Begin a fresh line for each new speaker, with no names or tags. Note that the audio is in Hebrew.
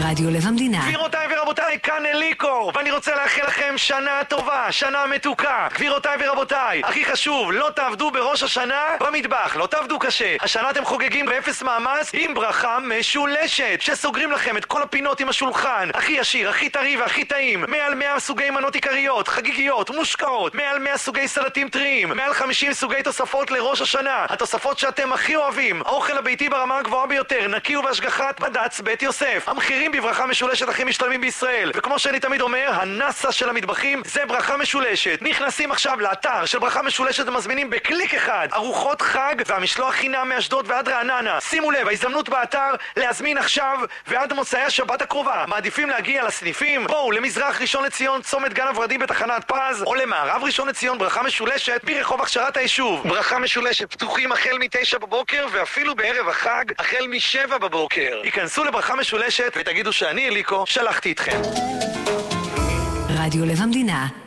רדיו לב המדינה.
גבירותיי ורבותיי, כאן אליקו, ואני רוצה לאחל לכם שנה טובה, שנה מתוקה. גבירותיי ורבותיי, הכי חשוב, לא תעבדו בראש השנה במטבח, לא תעבדו קשה. השנה אתם חוגגים באפס מאמץ עם ברכה משולשת, שסוגרים לכם את כל הפינות עם השולחן, הכי עשיר, הכי טרי והכי טעים. מעל 100 סוגי מנות עיקריות, חגיגיות, מושקעות, מעל 100 סוגי סלטים טריים, מעל 50 סוגי תוספות לראש השנה. התוספות שאתם הכי אוהבים, האוכל הביתי ברמה הגבוהה ביותר, נקי ובהשגחת בד"ץ בית יוסף. המחירים בברכה משולשת הכי משתלמים בישראל, וכמו שאני תמיד אומר, הנאסה של המטבחים זה ברכה משולשת. נכנסים עכשיו לאתר של ברכה משולשת ומזמינים בקליק אחד ארוחות חג והמשלוח חינם מאשדוד ועד רעננה. שימו לב, ההזדמנות באתר להזמין עכשיו ועד מוצאי השבת הקרובה. מעדיפים להגיע לסניפים? בואו למזרח ראשון לציון צומת גן הוורדים בתחנת פז, או למערב ראשון לציון ברכה משולשת ברחוב הכשרת היישוב. ברכה משולשת פתוחים החל מ-9 בבוקר ואפילו בערב החג החל מ-7 בבוקר. היכנסו לברכה משולשת ותגידו שאני אליקו שלחתי אתכם.
רדיו לב המדינה.